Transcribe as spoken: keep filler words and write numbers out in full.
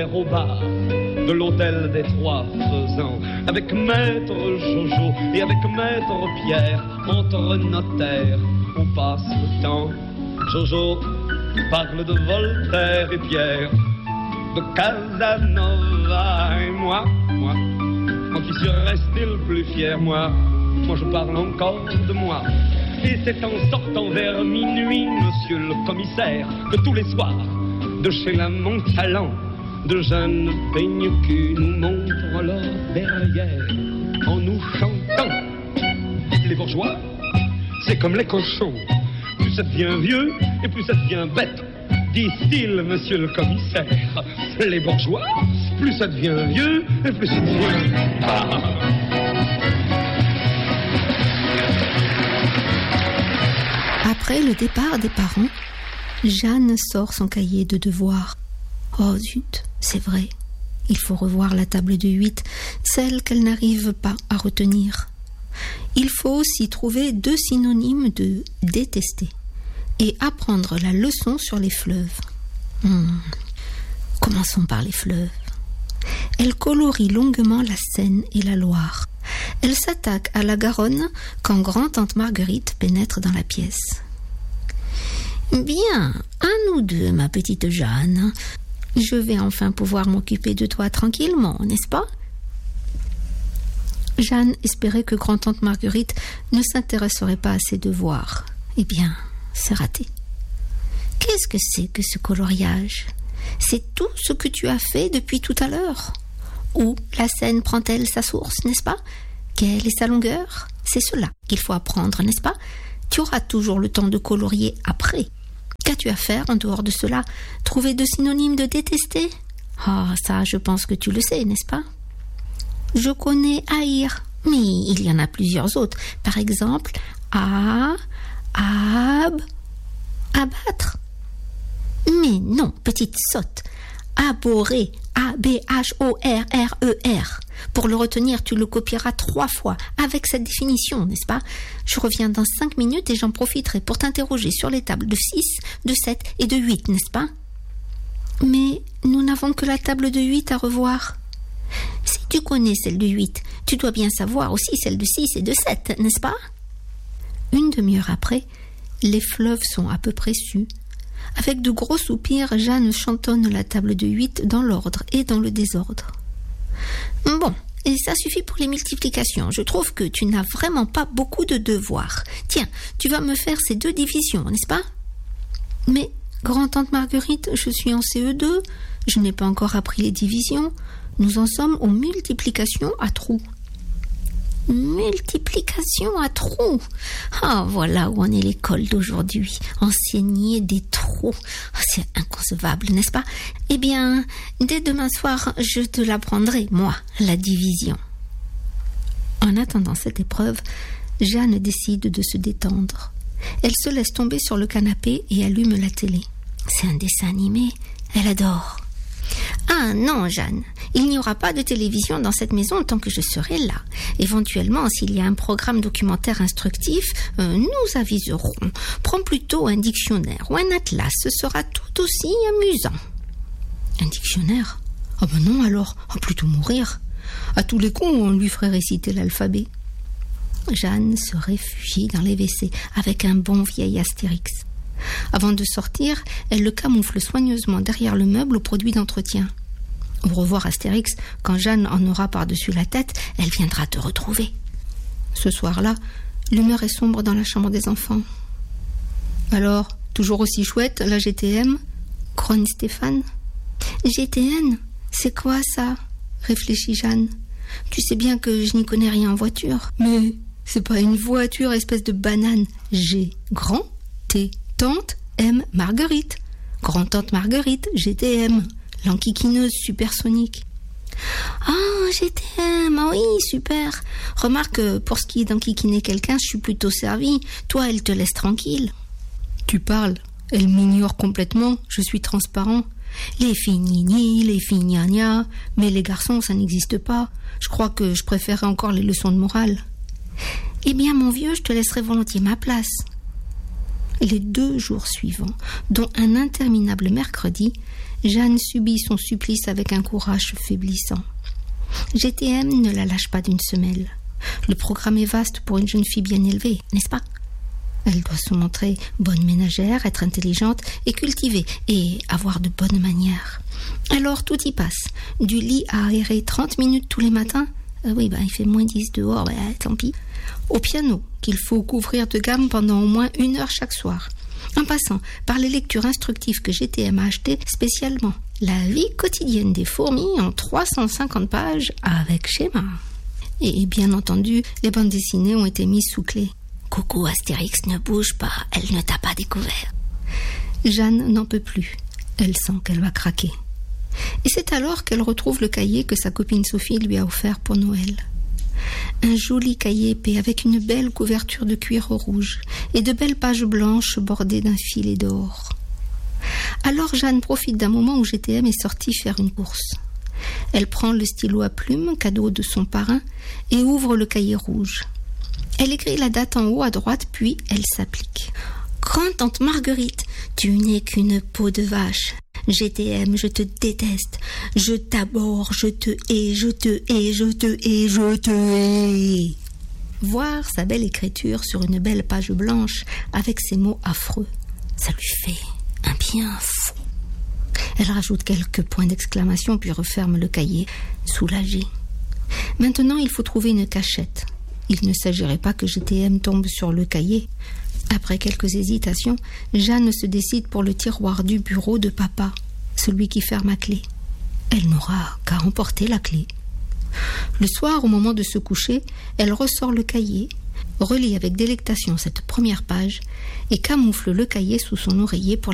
Au bar de l'hôtel des Trois Faisans, avec maître Jojo et avec maître Pierre, entre notaires, on passe le temps. Jojo parle de Voltaire et Pierre, de Casanova et moi, moi, moi qui suis resté le plus fier, moi, moi je parle encore de moi. Et c'est en sortant vers minuit, monsieur le commissaire, que tous les soirs, de chez la Montalent, de jeunes peignes-culs nous montrent leur derrière en nous chantant. Les bourgeois, c'est comme les cochons. Plus ça devient vieux et plus ça devient bête, dit-il, monsieur le commissaire. Les bourgeois, plus ça devient vieux et plus ça devient... Ah. Après le départ des parents, Jeanne sort son cahier de devoirs. Oh zut, c'est vrai, il faut revoir la table de huit, celle qu'elle n'arrive pas à retenir. Il faut aussi trouver deux synonymes de détester et apprendre la leçon sur les fleuves. Hmm. Commençons par les fleuves. Elle colorie longuement la Seine et la Loire. Elle s'attaque à la Garonne quand grand-tante Marguerite pénètre dans la pièce. Bien, à nous deux, ma petite Jeanne. Je vais enfin pouvoir m'occuper de toi tranquillement, n'est-ce pas ? Jeanne espérait que grand-tante Marguerite ne s'intéresserait pas à ses devoirs. Eh bien, c'est raté. Qu'est-ce que c'est que ce coloriage ? C'est tout ce que tu as fait depuis tout à l'heure ? Où la Seine prend-elle sa source, n'est-ce pas ? Quelle est sa longueur ? C'est cela qu'il faut apprendre, n'est-ce pas ? Tu auras toujours le temps de colorier après. Qu'as-tu à faire en dehors de cela ? Trouver deux synonymes de détester ? Ah, oh, ça, je pense que tu le sais, n'est-ce pas ? Je connais haïr, mais il y en a plusieurs autres. Par exemple, a, ab, abattre. Mais non, petite sotte. Abhorrer, A B H O R R E R. Pour le retenir, tu le copieras trois fois avec cette définition, n'est-ce pas ? Je reviens dans cinq minutes et j'en profiterai pour t'interroger sur les tables de six, de sept et de huit, n'est-ce pas ? Mais nous n'avons que la table de huit à revoir. Si tu connais celle de huit, tu dois bien savoir aussi celle de six et de sept, n'est-ce pas ? Une demi-heure après, les fleuves sont à peu près sus. Avec de gros soupirs, Jeanne chantonne la table de huit dans l'ordre et dans le désordre. Bon, et ça suffit pour les multiplications. Je trouve que tu n'as vraiment pas beaucoup de devoirs. Tiens, tu vas me faire ces deux divisions, n'est-ce pas ? Mais, grand-tante Marguerite, je suis en C E deux, je n'ai pas encore appris les divisions. Nous en sommes aux multiplications à trous. Multiplication à trous. Ah, voilà où en est l'école d'aujourd'hui. Enseigner des trous. Oh, c'est inconcevable, n'est-ce pas ? Eh bien, dès demain soir, je te l'apprendrai, moi, la division. En attendant cette épreuve, Jeanne décide de se détendre. Elle se laisse tomber sur le canapé et allume la télé. C'est un dessin animé. Elle adore. Ah non, Jeanne, il n'y aura pas de télévision dans cette maison tant que je serai là. Éventuellement, s'il y a un programme documentaire instructif, euh, nous aviserons. Prends plutôt un dictionnaire ou un atlas, ce sera tout aussi amusant. Un dictionnaire ? Ah ben non alors, oh, plutôt mourir. À tous les coups, on lui ferait réciter l'alphabet. Jeanne se réfugie dans les W C avec un bon vieil Astérix. Avant de sortir, elle le camoufle soigneusement derrière le meuble aux produits d'entretien. Au revoir Astérix, quand Jeanne en aura par-dessus la tête, elle viendra te retrouver. Ce soir-là, l'humeur est sombre dans la chambre des enfants. Alors, toujours aussi chouette, la G T M ? grogne Stéphane. G T N ? C'est quoi ça ? réfléchit Jeanne. Tu sais bien que je n'y connais rien en voiture. Mais c'est pas une voiture, espèce de banane. G, grand, T, tante, M, Marguerite. Grand-tante Marguerite, G T M. L'enquiquineuse supersonique. Ah, G T M, ah oui, super. Remarque, pour ce qui est d'enquiquiner quelqu'un, je suis plutôt servie. Toi, elle te laisse tranquille. Tu parles. Elle m'ignore complètement. Je suis transparent. Les filles nini, les filles gna gna. Mais les garçons, ça n'existe pas. Je crois que je préférerais encore les leçons de morale. Eh bien, mon vieux, je te laisserai volontiers ma place. Les deux jours suivants, dont un interminable mercredi, Jeanne subit son supplice avec un courage faiblissant. G T M ne la lâche pas d'une semelle. Le programme est vaste pour une jeune fille bien élevée, n'est-ce pas? Elle doit se montrer bonne ménagère, être intelligente et cultivée, et avoir de bonnes manières. Alors tout y passe. Du lit à aérer trente minutes tous les matins. Euh, oui, bah, il fait moins dix dehors, bah, tant pis. Au piano, qu'il faut couvrir de gamme pendant au moins une heure chaque soir. En passant par les lectures instructives que G T M a achetées spécialement. La vie quotidienne des fourmis en trois cent cinquante pages avec schéma. Et bien entendu, les bandes dessinées ont été mises sous clé. Coucou Astérix, ne bouge pas, elle ne t'a pas découvert. Jeanne n'en peut plus. Elle sent qu'elle va craquer. Et c'est alors qu'elle retrouve le cahier que sa copine Sophie lui a offert pour Noël. Un joli cahier épais avec une belle couverture de cuir rouge et de belles pages blanches bordées d'un filet d'or. Alors Jeanne profite d'un moment où G T M est sortie faire une course. Elle prend le stylo à plumes, cadeau de son parrain, et ouvre le cahier rouge. Elle écrit la date en haut à droite, puis elle s'applique. Grand-tante Marguerite, tu n'es qu'une peau de vache. G T M, je te déteste. Je t'abhorre, je te hais, je te hais, je te hais, je te hais. Voir sa belle écriture sur une belle page blanche avec ces mots affreux, ça lui fait un bien fou. Elle rajoute quelques points d'exclamation puis referme le cahier, soulagée. Maintenant, il faut trouver une cachette. Il ne s'agirait pas que G T M tombe sur le cahier. Après quelques hésitations, Jeanne se décide pour le tiroir du bureau de papa, celui qui ferme à clé. Elle n'aura qu'à emporter la clé. Le soir, au moment de se coucher, elle ressort le cahier, relit avec délectation cette première page et camoufle le cahier sous son oreiller pour